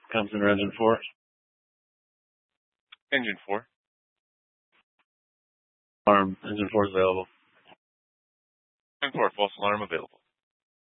Comes in engine 4. Engine 4. Alarm. Engine 4 is available. Engine 4, false alarm available.